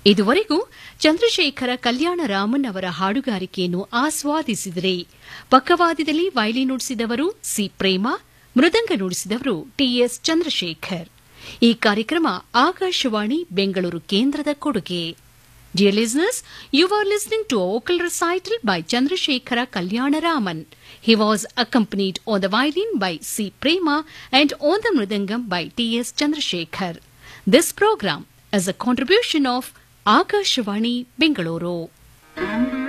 ಇದುವರೆಗೂ ಚಂದ್ರಶೇಖರ ಕಲ್ಯಾಣರಾಮನ್ ಅವರ ಹಾಡುಗಾರಿಕೆಯನ್ನು ಆಸ್ವಾದಿಸಿದರೆ. ಪಕ್ಕವಾದ್ಯದಲ್ಲಿ violin ನುಡಿಸಿದವರು C ಪ್ರೇಮ, ಮೃದಂಗ ನುಡಿಸಿದವರು TS Chandrashekhar. ಈ ಕಾರ್ಯಕ್ರಮ ಆಕಾಶವಾಣಿ ಬೆಂಗಳೂರು ಕೇಂದ್ರದ ಕೊಡುಗೆ. Dear listeners, you were listening to a vocal recital by Chandrasekhara Kalyanaraman. He was accompanied on the violin by C. Prema and on the mridangam by T.S. Chandrasekhar. This program is a contribution of Akashvani Bengaluru.